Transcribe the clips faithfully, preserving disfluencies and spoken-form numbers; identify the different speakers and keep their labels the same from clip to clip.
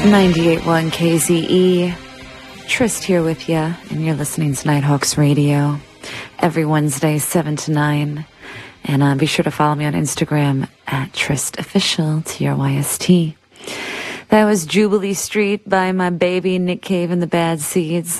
Speaker 1: ninety-eight point one K Z E. Trist here with you, and you're listening to Nighthawks Radio every Wednesday, seven to nine. And uh, be sure to follow me on Instagram at Trist Official, T R Y S T. That was Jubilee Street by my baby Nick Cave and the Bad Seeds.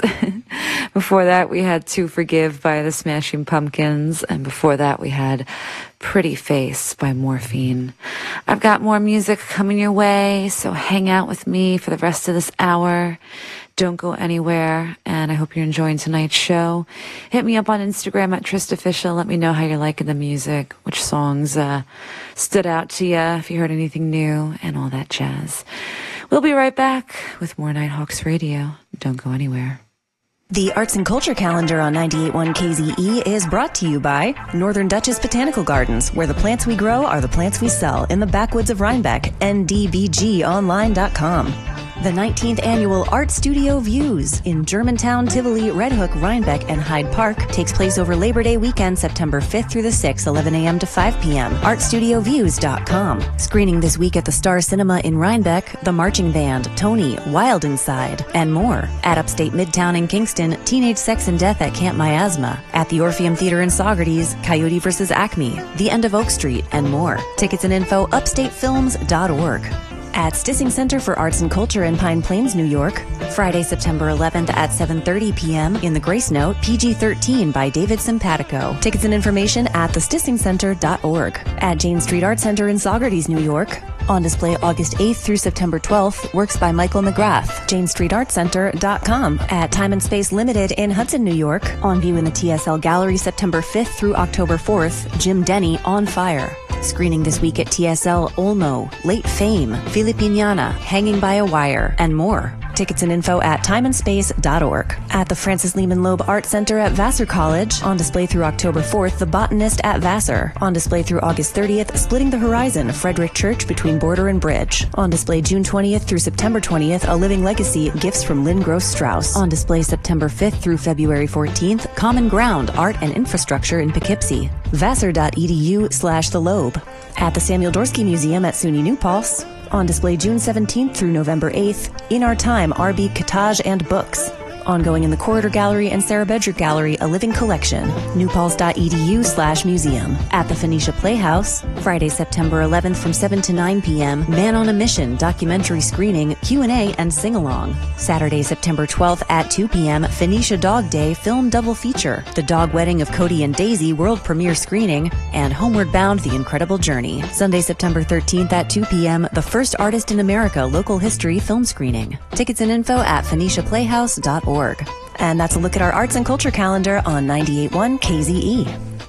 Speaker 1: Before that, we had To Forgive by the Smashing Pumpkins. And before that, we had Pretty Face by Morphine. I've got more music coming your way, so hang out with me for the rest of this hour. Don't go anywhere, and I hope you're enjoying tonight's show. Hit me up on Instagram at Trist Official. Let me know how you're liking the music, which songs uh, stood out to you, if you heard anything new, and all that jazz. We'll be right back with more Nighthawks Radio. Don't go anywhere.
Speaker 2: The Arts and Culture Calendar on ninety-eight point one K Z E is brought to you by Northern Dutchess Botanical Gardens, where the plants we grow are the plants we sell in the backwoods of Rhinebeck, N D B G online dot com. The nineteenth Annual Art Studio Views in Germantown, Tivoli, Red Hook, Rhinebeck, and Hyde Park takes place over Labor Day weekend, September fifth through the sixth, eleven a.m. to five p.m. art studio views dot com. Screening this week at the Star Cinema in Rhinebeck, The Marching Band, Tony, Wild Inside, and more. At Upstate Midtown in Kingston, Teenage Sex and Death at Camp Miasma. At the Orpheum Theater in Saugerties, Coyote versus Acme, The End of Oak Street, and more. Tickets and info, upstate films dot org. At Stissing Center for Arts and Culture in Pine Plains, New York, Friday, September eleventh at seven thirty p.m. in the Grace Note, P G thirteen by David Simpatico. Tickets and information at the stissing center dot org. At Jane Street Art Center in Saugerties, New York, on display August eighth through September twelfth, works by Michael McGrath, jane street art center dot com. At Time and Space Limited in Hudson, New York, on view in the T S L Gallery September fifth through October fourth, Jim Denny, On Fire. Screening this week at T S L Olmo, Late Fame, Filipiniana, Hanging by a Wire, and more. Tickets and info at time and space dot org. At the Francis Lehman Loeb Art Center at Vassar College, on display through October fourth, The Botanist at Vassar. On display through August thirtieth, Splitting the Horizon, Frederick Church between Border and Bridge. On display June twentieth through September twentieth, A Living Legacy, Gifts from Lynn Gross Strauss. On display September fifth through February fourteenth, Common Ground, Art and Infrastructure in Poughkeepsie. vassar dot e d u slash the Loeb. At the Samuel Dorsky Museum at SUNY New Paltz, on display June seventeenth through November eighth, In Our Time, R B Cottage and Books. Ongoing in the Corridor Gallery and Sarah Bedrick Gallery, A Living Collection, new paltz dot e d u slash museum. At the Phoenicia Playhouse, Friday, September eleventh from seven to nine p.m., Man on a Mission, documentary screening, Q and A, and sing-along. Saturday, September twelfth at two p.m., Phoenicia Dog Day, film double feature, The Dog Wedding of Cody and Daisy, world premiere screening, and Homeward Bound, The Incredible Journey. Sunday, September thirteenth at two p.m., The First Artist in America, local history film screening. Tickets and info at phoenicia playhouse dot org. And that's a look at our arts and culture calendar on ninety-eight point one K Z E.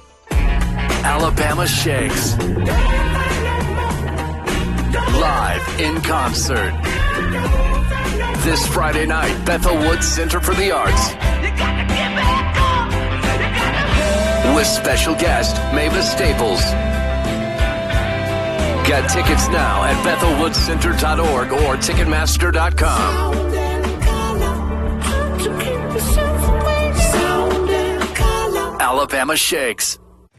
Speaker 3: Alabama Shakes. Live in concert. This Friday night, Bethel Woods Center for the Arts. With special guest, Mavis Staples. Get tickets now at bethel woods center dot org or ticketmaster dot com. Alabama Shakes.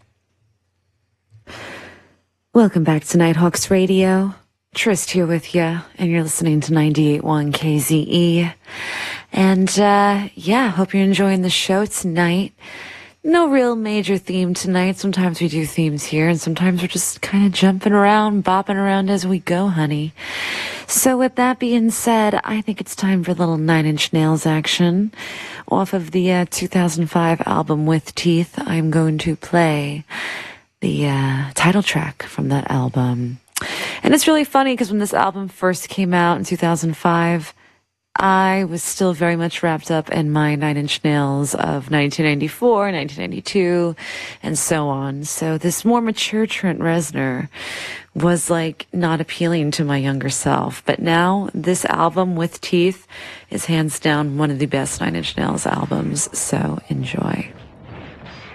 Speaker 1: Welcome back to Nighthawks Radio. Trist here with you, and you're listening to ninety-eight point one K Z E. And, uh, yeah, hope you're enjoying the show tonight. No real major theme tonight. Sometimes we do themes here, and sometimes we're just kind of jumping around, bopping around as we go, honey. So with that being said, I think it's time for a little Nine Inch Nails action. Off of the uh, two thousand five album With Teeth, I'm going to play the uh, title track from that album. And it's really funny because when this album first came out in two thousand five, I was still very much wrapped up in my Nine Inch Nails of nineteen ninety-four, nineteen ninety-two, and so on. So this more mature Trent Reznor was like not appealing to my younger self. But now this album With Teeth is hands down one of the best Nine Inch Nails albums. So enjoy.